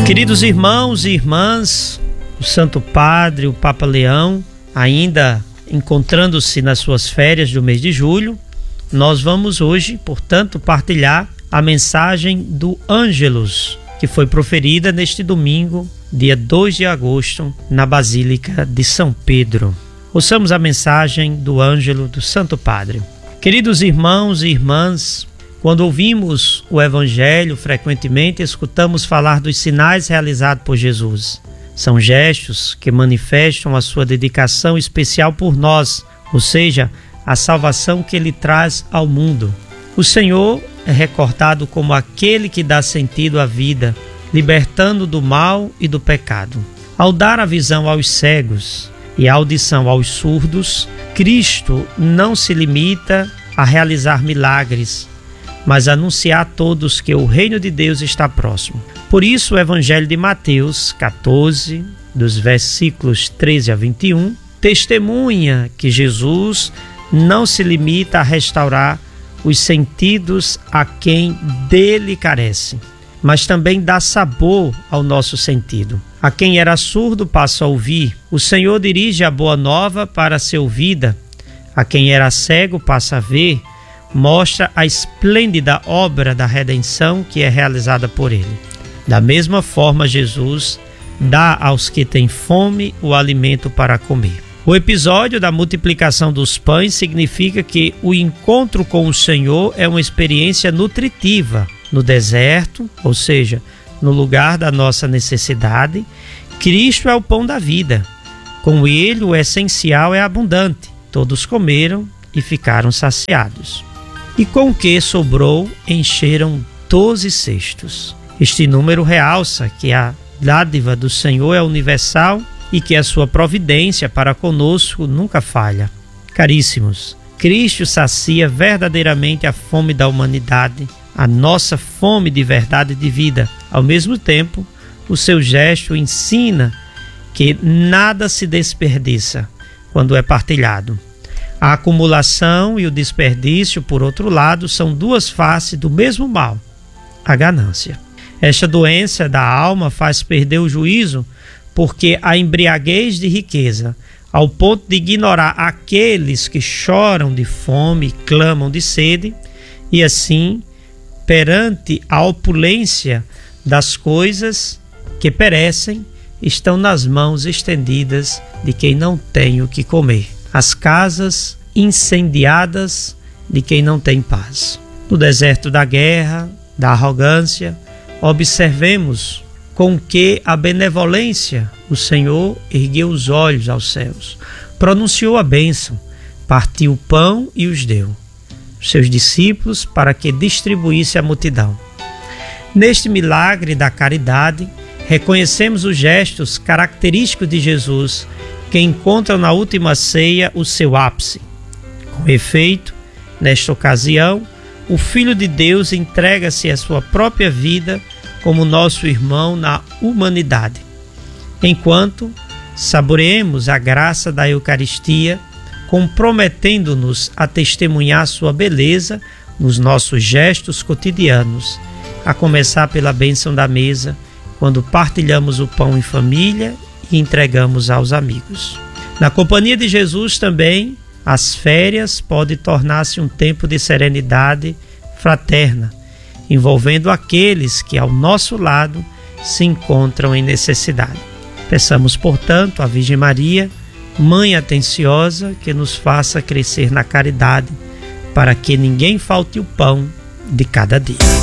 Queridos irmãos e irmãs, o Santo Padre, o Papa Leão, ainda encontrando-se nas suas férias do mês de julho, nós vamos hoje, portanto, partilhar a mensagem do Ângelus, que foi proferida neste domingo, dia 2 de agosto, na Basílica de São Pedro. Ouçamos a mensagem do Ângelo do Santo Padre. Queridos irmãos e irmãs, quando ouvimos o Evangelho, frequentemente escutamos falar dos sinais realizados por Jesus. São gestos que manifestam a sua dedicação especial por nós, ou seja, a salvação que Ele traz ao mundo. O Senhor é recordado como aquele que dá sentido à vida, libertando do mal e do pecado. Ao dar a visão aos cegos e a audição aos surdos, Cristo não se limita a realizar milagres, mas anunciar a todos que o reino de Deus está próximo. Por isso, o Evangelho de Mateus 14, dos versículos 13 a 21, testemunha que Jesus não se limita a restaurar os sentidos a quem dele carece, mas também dá sabor ao nosso sentido. A quem era surdo passa a ouvir. O Senhor dirige a boa nova para ser ouvida. A quem era cego passa a ver. Mostra a esplêndida obra da redenção que é realizada por Ele. Da mesma forma, Jesus dá aos que têm fome o alimento para comer. O episódio da multiplicação dos pães significa que o encontro com o Senhor é uma experiência nutritiva. No deserto, ou seja, no lugar da nossa necessidade, Cristo é o pão da vida. Com Ele, o essencial é abundante. Todos comeram e ficaram saciados. E com o que sobrou, encheram 12 cestos. Este número realça que a dádiva do Senhor é universal e que a sua providência para conosco nunca falha. Caríssimos, Cristo sacia verdadeiramente a fome da humanidade, a nossa fome de verdade e de vida. Ao mesmo tempo, o seu gesto ensina que nada se desperdiça quando é partilhado. A acumulação e o desperdício, por outro lado, são duas faces do mesmo mal, a ganância. Esta doença da alma faz perder o juízo, porque a embriaguez de riqueza, ao ponto de ignorar aqueles que choram de fome e clamam de sede, e assim, perante a opulência das coisas que perecem, estão nas mãos estendidas de quem não tem o que comer. As casas incendiadas de quem não tem paz. No deserto da guerra, da arrogância, observemos com que a benevolência o Senhor ergueu os olhos aos céus, pronunciou a bênção, partiu o pão e os deu aos seus discípulos para que distribuísse à multidão. Neste milagre da caridade, reconhecemos os gestos característicos de Jesus, que encontram na última ceia o seu ápice. Com efeito, nesta ocasião, o Filho de Deus entrega-se à sua própria vida como nosso irmão na humanidade. Enquanto saboreemos a graça da Eucaristia, comprometendo-nos a testemunhar sua beleza nos nossos gestos cotidianos, a começar pela bênção da mesa, quando partilhamos o pão em família e entregamos aos amigos. Na companhia de Jesus também, as férias podem tornar-se um tempo de serenidade fraterna, envolvendo aqueles que ao nosso lado se encontram em necessidade. Peçamos, portanto, à Virgem Maria, Mãe atenciosa, que nos faça crescer na caridade, para que ninguém falte o pão de cada dia.